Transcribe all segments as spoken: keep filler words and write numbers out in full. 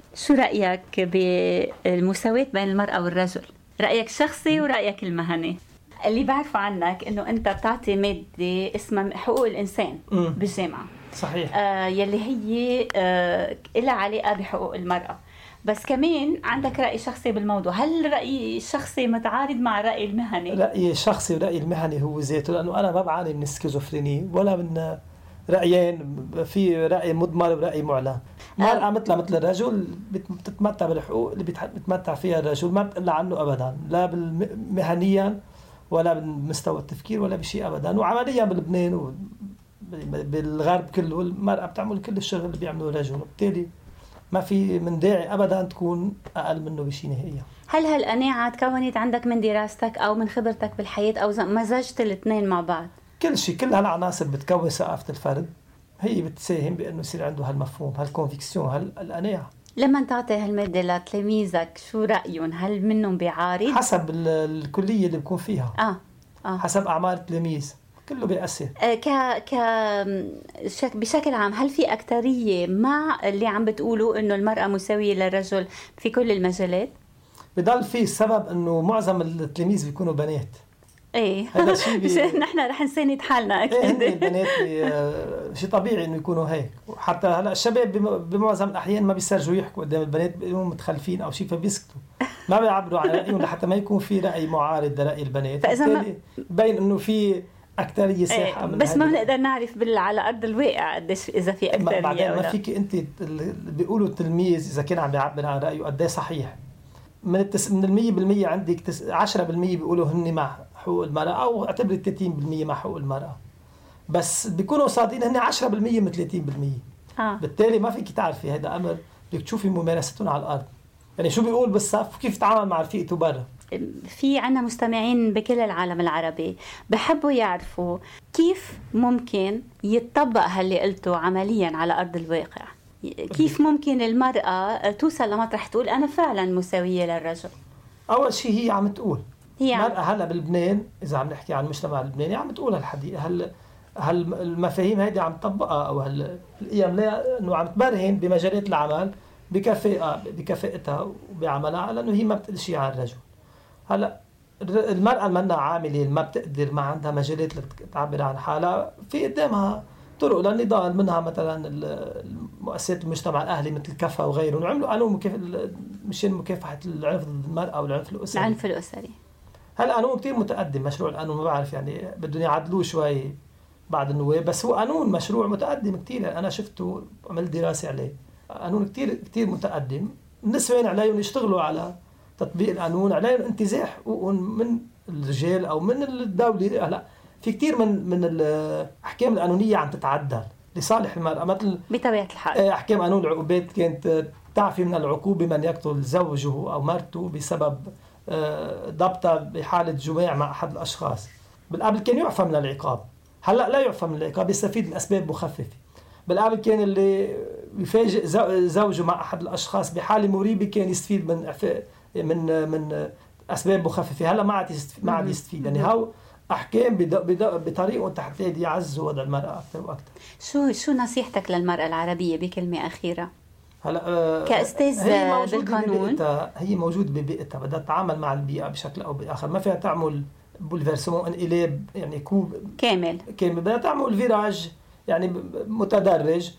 شو رأيك بالمساواة بين المرأة والرجل؟ رأيك شخصي ورأيك المهني. اللي بعرفه عنك إنه أنت بتعطي مادة اسمها حقوق الإنسان مم. بالجامعة. صحيح. آه يلي هي آه إلها علاقة بحقوق المرأة، بس كمان عندك رأي شخصي بالموضوع. هل الرأي الشخصي متعارض مع الرأي المهني؟ رأيي الشخصي ورأيي المهني هو ذاته، لأنه أنا ما بعاني من سكيزوفرينيا ولا من رأيين، في رأي مضمر ورأي معلن. المرأة مثل مثل الرجل بتتمتع بالحقوق اللي بتتمتع فيها الرجل، ما بتقل عنه أبدا، لا مهنيا ولا بالمستوى التفكير ولا بشيء أبدا. وعمليا بلبنان وبالغرب كله المرأة بتعمل كل الشغل اللي بيعمله الرجل، وبالتالي ما في من داعي أبدا تكون أقل منه بشيء نهائيا. هل هالقناعة تكونت عندك من دراستك أو من خبرتك بالحياة أو مزجت الاثنين مع بعض؟ كل شيء، كل هالعناصر بتكون ثقافة الفرد، هي بتساهم بأنه يصير عنده هالمفهوم، هالكونفيكسيون، هالقناعة. لما تعطي هالمادة لتلاميذك شو رأيهم؟ هل منهم بيعارض؟ حسب الكلية اللي بيكون فيها. آه. آه. حسب أعمار التلاميذ كله بيأثر. آه ك ك شك... بشكل عام هل في أكترية مع اللي عم بتقولوا إنه المرأة مساوية للرجل في كل المجالات؟ بضل في السبب إنه معظم التلاميذ بيكونوا بنات. ايه هذا شيء بي... نحن رح نساند حالنا اكيد. ايه البنات بي... شيء طبيعي انه يكونوا هيك. وحتى هلا الشباب بمعظم الاحيان ما بيسرجوا يحكوا قدام البنات، بيقولوا متخلفين او شيء، فبيسكتوا ما بيعبروا عن رايهم لحتى ما يكون في راي معارض لراي البنات. فبالتالي بين انه في اكثريه ساحه. ايه بس ما بنقدر نعرف بال... على ارض الواقع قديش اذا في اكثريه. بعدين ما فيك انت اللي بيقولوا التلميذ اذا كان عم بيعبر عن رايه قد ايه صحيح. من التس... من المية بالمية عندك تس... عشرة بالمية بيقولوا هن مع حقوق المرأة، أو اعتبر ثلاثين بالمية مع حقوق المرأة، بس بيكونوا صادقين هن عشرة بالمية من ثلاثين بالمية. آه. بالتالي ما فيك تعرفي هذا أمر، بدك تشوفي ممارستهم على الأرض، يعني شو بيقول بالصف وكيف يتعامل مع رفيقته برا. في عنا مستمعين بكل العالم العربي بحبوا يعرفوا كيف ممكن يتطبق هاللي قلته عمليا على أرض الواقع. كيف ممكن المرأة توصل لمطرح تقول أنا فعلا مساوية للرجل؟ أول شيء هي عم تقول، هي المرأة هلا بلبنان إذا عم نحكي عن المجتمع اللبناني عم تقول هالحديث، هل هل المفاهيم هيدي عم تطبقها أو هالقيم لا إنه عم تبرهن بمجالات العمل بكفاءة بكفاءتها وبعملها، لأنه هي ما بتقول شيء عن الرجل. هلا المرأة منها عاملة ما بتقدر، ما عندها مجالات لتعبر عن حالها، في قدامها طرق للنضال، منها مثلا المؤسسات المجتمع الأهلي مثل كفا وغيرهم عملوا قانون مكاف... مشان مكافحة العنف ضد المرأة والعنف الأسري. العنف الأسري هلا قانون كتير متقدم، مشروع القانون ما بعرف يعني بدهم يعدلوه شوي بعد النواب، بس هو قانون مشروع متقدم كتير، يعني أنا شفته عملت دراسة عليه، قانون كتير كتير متقدم. النسوان عليهم يشتغلوا على تطبيق القانون، عليهم انتزاع حقوقهم من الرجال أو من الدولة. هلا في كتير من من الأحكام القانونية عم تتعدل لصالح المرأة، مثل بطبيعة الحال أحكام قانون العقوبات كانت تعفي من العقوبة من يقتل زوجه أو مرته بسبب ضبطها بحالة جماع مع أحد الأشخاص. بالقبل كان يعفى من العقاب، هلأ لا يعفى من العقاب، يستفيد من أسباب مخففة. بالقبل كان اللي يفاجئ زوجه مع أحد الأشخاص بحالة مريبة كان يستفيد من من من أسباب مخففة، هلأ ما عاد يستفيد ما عاد يستفيد. يعني هاو أحكام بطريقة تحت يعزوا وضع المرأة أكثر وأكثر. شو شو نصيحتك للمرأة العربية بكلمة أخيرة؟ هلا آه كأستاذ بالقانون هي موجودة ببيئتها، بدها تتعامل مع البيئة بشكل أو بآخر، ما فيها تعمل بولفيرسمون انقلاب يعني كوب كامل كامل، بدها تعمل فيراج يعني متدرج،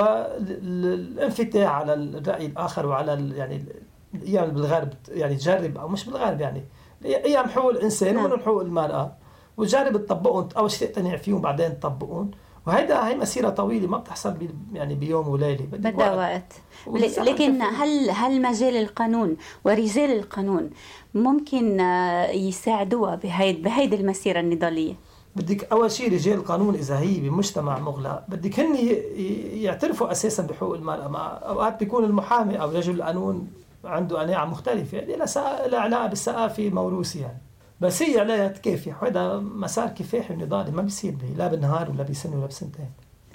والانفتاح على الرأي الآخر وعلى يعني الأيام بالغرب يعني تجرب، أو مش بالغرب يعني أيام حقوق الإنسان ومن حقوق المرأة، وتجرب تطبقون أول شيء تقتنع فيهم بعدين تطبقون. وهيدا هي مسيرة طويلة ما بتحصل بي يعني بيوم وليلة، بدها وقت. لكن هل هل مجال القانون ورجال القانون ممكن يساعدوها بهيد بهيدي المسيرة النضالية؟ بدك أول شيء رجال القانون إذا هي بمجتمع مغلق بدك هن يعترفوا أساسا بحقوق المرأة. مع أوقات بيكون المحامي أو رجل القانون عنده قناعة مختلفة، يعني لا علاقة بالثقافة موروثة يعني، بس هي عليها تكافح، وهذا مسار كفاحي ونضالي ما بيصير لا بالنهار ولا بسنة ولا بسنتين.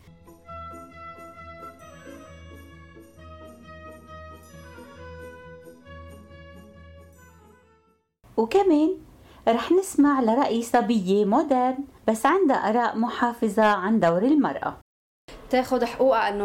وكمان رح نسمع لرأي صبية مودرن بس عندها آراء محافظة عن دور المرأة. تاخد حقوقها انه